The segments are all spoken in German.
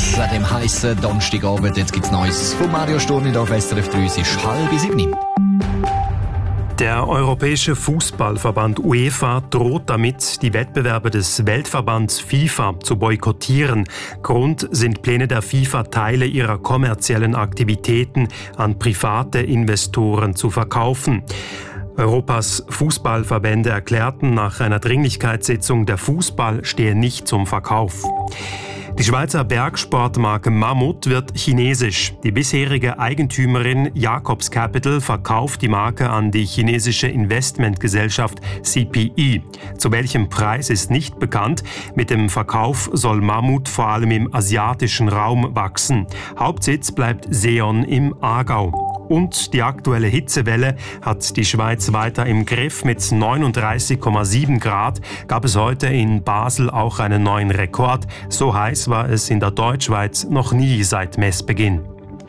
an dem heissen Donnerstagabend. Jetzt gibt's Neues von Mario Sturni auf SRF 3. Es ist 6:30. Der Europäische Fußballverband UEFA droht damit, die Wettbewerbe des Weltverbands FIFA zu boykottieren. Grund sind Pläne der FIFA, Teile ihrer kommerziellen Aktivitäten an private Investoren zu verkaufen. Europas Fußballverbände erklärten nach einer Dringlichkeitssitzung, der Fußball stehe nicht zum Verkauf. Die Schweizer Bergsportmarke Mammut wird chinesisch. Die bisherige Eigentümerin Jacobs Capital verkauft die Marke an die chinesische Investmentgesellschaft CPE. Zu welchem Preis ist nicht bekannt. Mit dem Verkauf soll Mammut vor allem im asiatischen Raum wachsen. Hauptsitz bleibt Seon im Aargau. Und die aktuelle Hitzewelle hat die Schweiz weiter im Griff. Mit 39,7 Grad gab es heute in Basel auch einen neuen Rekord. So heiß war es in der Deutschschweiz noch nie seit Messbeginn.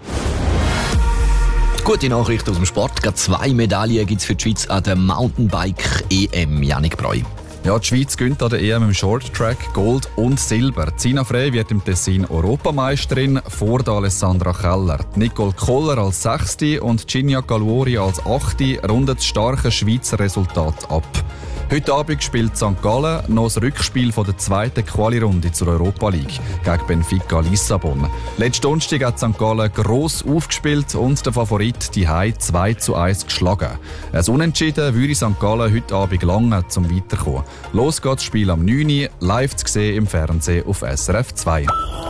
Gute Nachricht aus dem Sport. Gerade 2 Medaillen gibt es für die Schweiz an der Mountainbike-EM. Janik Breu. Ja, die Schweiz gewinnt an der EM im Shorttrack Gold und Silber. Sina Frey wird im Tessin Europameisterin vor der Alessandra Keller. Nicole Koller als 6. und Ginia Galvori als 8. rundet das starke Schweizer Resultat ab. Heute Abend spielt St. Gallen noch das Rückspiel von der zweiten Quali-Runde zur Europa League gegen Benfica Lissabon. Letzten Donnerstag hat St. Gallen gross aufgespielt und der Favorit die Hai 2:1 geschlagen. Ein Unentschieden würde St. Gallen heute Abend lange zum Weiterkommen. Los geht das Spiel am 9 Uhr, live zu sehen im Fernsehen auf SRF 2.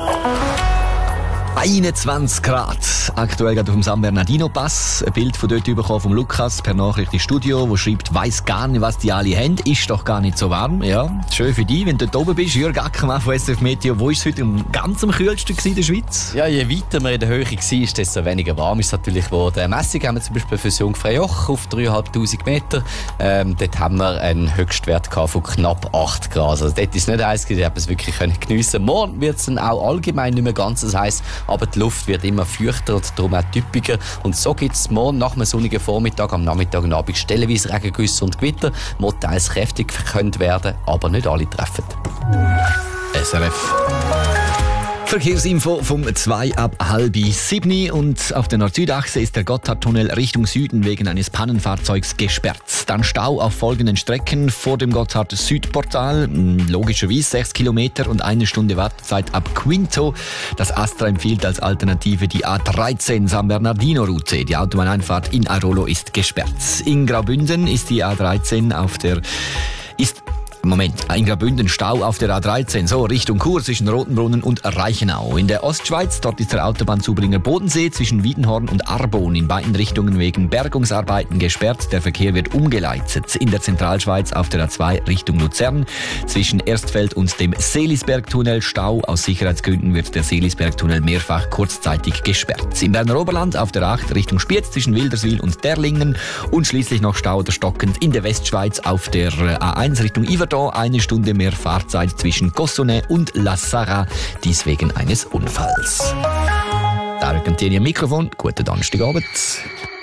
21 Grad. Aktuell gerade auf dem San Bernardino Pass. Ein Bild von dort bekommen vom Lukas per Nachricht ins Studio, wo schreibt, weiss gar nicht, was die alle haben. Ist doch gar nicht so warm. Ja, schön für dich, wenn du dort oben bist. Jürg Ackermann von SRF Meteo. Wo ist es heute ganz am kühlsten in der Schweiz? Ja, je weiter man in der Höhe war, desto weniger warm ist es natürlich geworden. Messung haben wir zum Beispiel für Jungfraujoch auf 3'500 Meter. Dort haben wir einen Höchstwert von knapp 8 Grad. Also dort ist es nicht heiß, ich habe es wirklich geniessen können. Morgen wird es dann auch allgemein nicht mehr ganz so heiß. Aber die Luft wird immer feuchter und darum auch typischer. Und so gibt es morgen nach einem sonnigen Vormittag, am Nachmittag und Abend stellenweise Regengüsse und Gewitter, die teils kräftig können werden, aber nicht alle treffen. SRF. Verkehrsinfo vom 6:30. Und auf der Nord-Süd-Achse ist der Gotthardtunnel Richtung Süden wegen eines Pannenfahrzeugs gesperrt. Dann Stau auf folgenden Strecken vor dem Gotthard-Südportal. Logischerweise 6 Kilometer und 1 Stunde Wartezeit ab Quinto. Das Astra empfiehlt als Alternative die A13 San Bernardino-Route. Die Autobahneinfahrt in Airolo ist gesperrt. In Graubünden ist die A13 in Graubünden Stau auf der A13, so Richtung Chur zwischen Rotenbrunnen und Reichenau. In der Ostschweiz, dort ist der Autobahnzubringer Bodensee zwischen Wiedenhorn und Arbon in beiden Richtungen wegen Bergungsarbeiten gesperrt. Der Verkehr wird umgeleitet. In der Zentralschweiz auf der A2 Richtung Luzern zwischen Erstfeld und dem Seelisbergtunnel Stau. Aus Sicherheitsgründen wird der Seelisbergtunnel mehrfach kurzzeitig gesperrt. Im Berner Oberland auf der 8 Richtung Spiez zwischen Wilderswil und Derlingen und schließlich noch Stau oder stockend in der Westschweiz auf der A1 Richtung Yverdon. 1 Stunde mehr Fahrzeit zwischen Cossonay und La Sarra, dies wegen eines Unfalls. Da rückt am Mikrofon. Guten Donnerstagabend.